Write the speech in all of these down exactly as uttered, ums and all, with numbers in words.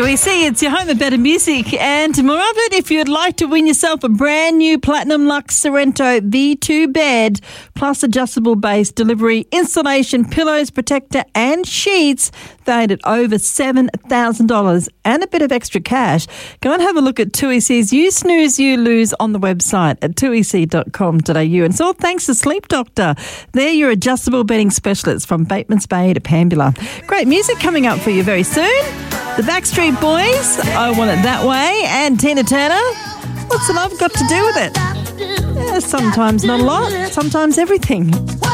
We see it's your home of better music, and more of it if you'd like to win yourself a brand new Platinum Lux Sorrento V two bed plus adjustable base, delivery, installation, pillows, protector and sheets valued at over seven thousand dollars and a bit of extra cash. Go and have a look at two E C's You Snooze, You Lose on the website at two e c dot com dot a u. And it's all thanks to Sleep Doctor. They're your adjustable bedding specialists from Batemans Bay to Pambula. Great music coming up for you very soon. The Backstreet Boys, I Want It That Way, and Tina Turner. What's the love got to do with it? Yeah, sometimes not a lot, sometimes everything.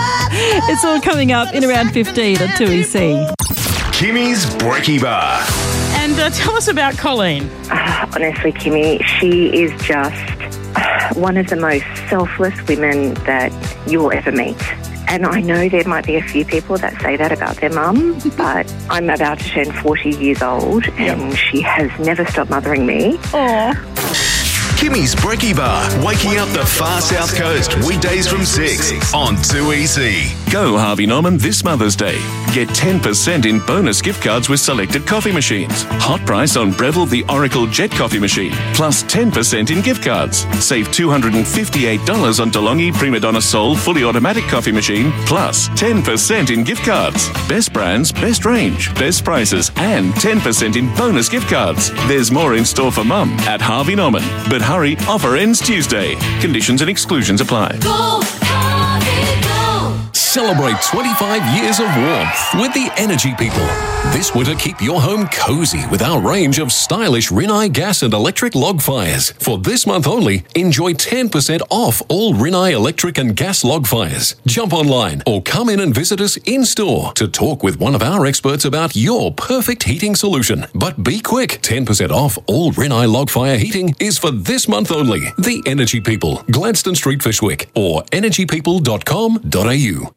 It's all coming up in around fifteen at two E C. Kimmy's Brekkie Bar. And uh, tell us about Colleen. Uh, honestly, Kimmy, she is just uh, one of the most selfless women that you will ever meet. And I know there might be a few people that say that about their mum, but I'm about to turn forty years old and yep. she has never stopped mothering me. Aww. Kimmy's Brekkie Bar, waking up the far south coast, weekdays from six on two E C. Go Harvey Norman this Mother's Day. Get ten percent in bonus gift cards with selected coffee machines. Hot price on Breville the Oracle Jet Coffee Machine, plus ten percent in gift cards. Save two hundred fifty-eight dollars on DeLonghi Prima Donna Soul Fully Automatic Coffee Machine, plus ten percent in gift cards. Best brands, best range, best prices, and ten percent in bonus gift cards. There's more in store for Mum at Harvey Norman. But hurry, offer ends Tuesday. Conditions and exclusions apply. Go, Harvey, go! Celebrate twenty-five years of warmth with the Energy People. This winter, keep your home cozy with our range of stylish Rinnai gas and electric log fires. For this month only, enjoy ten percent off all Rinnai electric and gas log fires. Jump online or come in and visit us in-store to talk with one of our experts about your perfect heating solution. But be quick, ten percent off all Rinnai log fire heating is for this month only. The Energy People, Gladstone Street, Fishwick, or energy people dot com dot a u.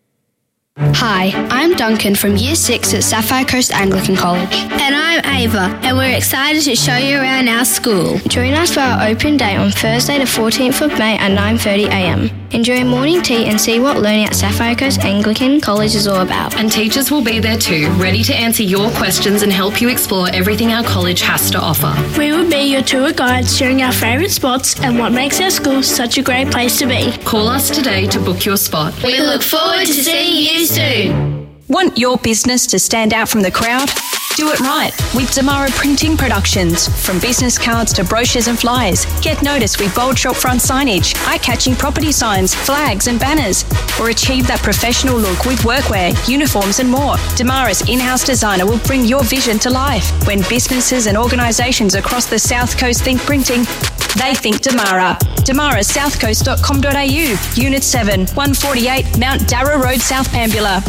Hi, I'm Duncan from Year six at Sapphire Coast Anglican College. And I'm Ava, and we're excited to show you around our school. Join us for our open day on Thursday the fourteenth of May at nine thirty a m. Enjoy a morning tea and see what learning at Sapphire Coast Anglican College is all about. And teachers will be there too, ready to answer your questions and help you explore everything our college has to offer. We will be your tour guides, sharing our favourite spots and what makes our school such a great place to be. Call us today to book your spot. We look forward to seeing you soon. Want your business to stand out from the crowd? Do it right with Damara Printing Productions. From business cards to brochures and flyers, get noticed with bold shop front signage, eye-catching property signs, flags and banners, or achieve that professional look with workwear, uniforms and more. Damara's in-house designer will bring your vision to life. When businesses and organisations across the South Coast think printing, they think Damara. Damara south coast dot com dot a u, Unit seven, one forty-eight Mount Darra Road, South Pambula.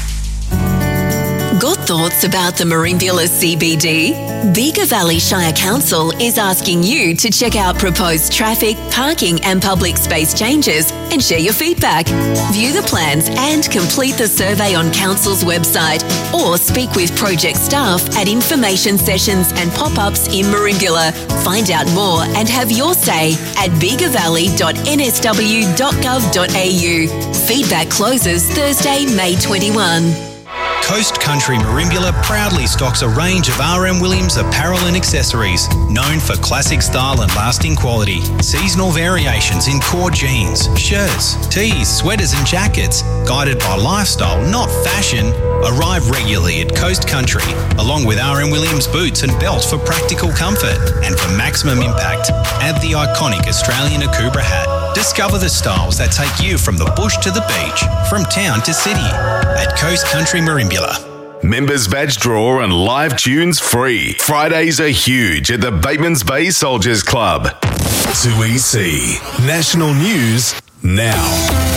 Got thoughts about the Merimbula C B D? Bega Valley Shire Council is asking you to check out proposed traffic, parking and public space changes and share your feedback. View the plans and complete the survey on Council's website or speak with project staff at information sessions and pop-ups in Merimbula. Find out more and have your say at bega valley dot n s w dot gov dot a u. Feedback closes Thursday, May twenty-first. Coast Country Merimbula proudly stocks a range of R M Williams apparel and accessories, known for classic style and lasting quality. Seasonal variations in core jeans, shirts, tees, sweaters and jackets, guided by lifestyle, not fashion, arrive regularly at Coast Country, along with R M Williams boots and belts for practical comfort. And for maximum impact, add the iconic Australian Akubra hat. Discover the styles that take you from the bush to the beach, from town to city, at Coast Country Merimbula. Members badge draw and live tunes free. Fridays are huge at the Batemans Bay Soldiers Club. two E C National News now.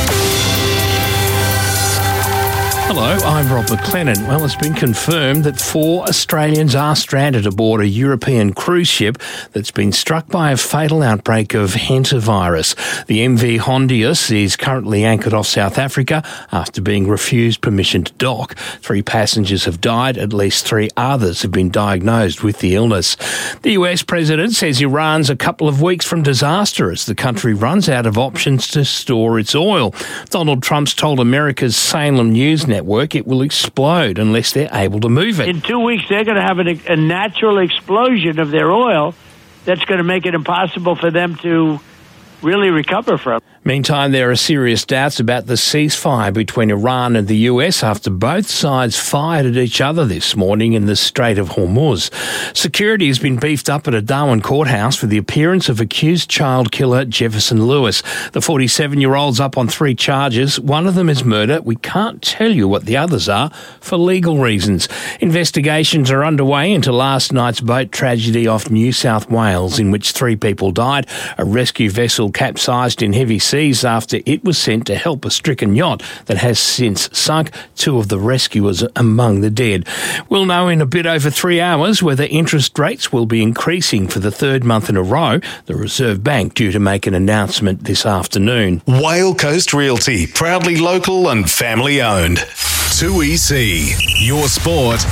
Hello, I'm Rob McLennan. Well, it's been confirmed that four Australians are stranded aboard a European cruise ship that's been struck by a fatal outbreak of hantavirus. The M V Hondius is currently anchored off South Africa after being refused permission to dock. Three passengers have died. At least three others have been diagnosed with the illness. The U S president says Iran's a couple of weeks from disaster as the country runs out of options to store its oil. Donald Trump's told America's Salem News Network network, it will explode unless they're able to move it. In two weeks, they're going to have an, a natural explosion of their oil that's going to make it impossible for them to really recover from. Meantime, there are serious doubts about the ceasefire between Iran and the U S after both sides fired at each other this morning in the Strait of Hormuz. Security has been beefed up at a Darwin courthouse for the appearance of accused child killer Jefferson Lewis. The forty-seven-year-old's up on three charges. One of them is murder. We can't tell you what the others are for legal reasons. Investigations are underway into last night's boat tragedy off New South Wales in which three people died. A rescue vessel capsized in heavy seas after it was sent to help a stricken yacht that has since sunk. Two of the rescuers among the dead. We'll know in a bit over three hours whether interest rates will be increasing for the third month in a row. The Reserve Bank due to make an announcement this afternoon. Whale Coast Realty, proudly local and family owned. two E C, your sport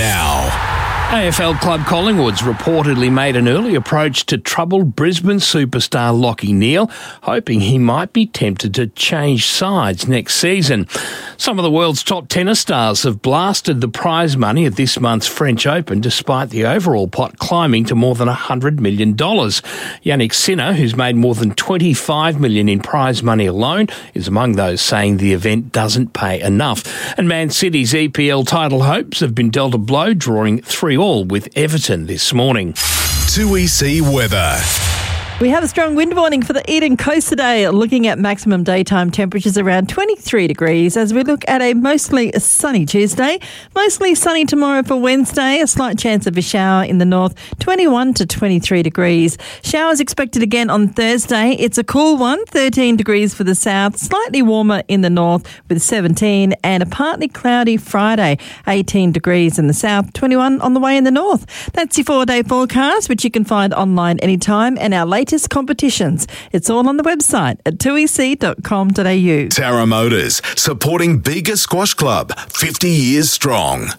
now. A F L club Collingwood's reportedly made an early approach to troubled Brisbane superstar Lachie Neale, hoping he might be tempted to change sides next season. Some of the world's top tennis stars have blasted the prize money at this month's French Open, despite the overall pot climbing to more than one hundred million dollars. Yannick Sinner, who's made more than twenty-five million dollars in prize money alone, is among those saying the event doesn't pay enough. And Man City's E P L title hopes have been dealt a blow, drawing three all with Everton this morning. two E C weather. We have a strong wind warning for the Eden Coast today, looking at maximum daytime temperatures around twenty-three degrees as we look at a mostly sunny Tuesday. Mostly sunny tomorrow for Wednesday, a slight chance of a shower in the north, twenty-one to twenty-three degrees. Showers expected again on Thursday. It's a cool one, thirteen degrees for the south, slightly warmer in the north with seventeen, and a partly cloudy Friday, eighteen degrees in the south, twenty-one on the way in the north. That's your four-day forecast, which you can find online anytime, and our latest competitions. It's all on the website at two e c dot com dot a u. Tara Motors, supporting Bega Squash Club, fifty years strong.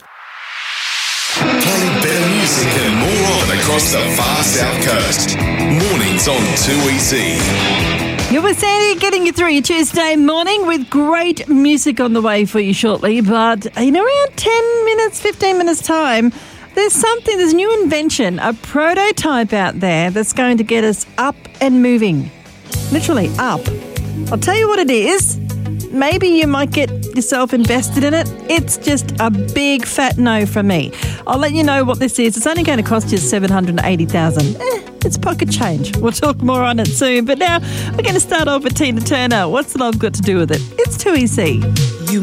Playing better music and more on across the far south coast. Mornings on two E C. You're with Sandy, getting you through your Tuesday morning with great music on the way for you shortly. But in around ten minutes, fifteen minutes time, there's something, there's a new invention, a prototype out there that's going to get us up and moving. Literally up. I'll tell you what it is. Maybe you might get yourself invested in it. It's just a big fat no from me. I'll let you know what this is. It's only going to cost you seven hundred eighty thousand dollars. Eh, it's pocket change. We'll talk more on it soon. But now we're going to start off with Tina Turner. What's love got to do with it? It's two E C.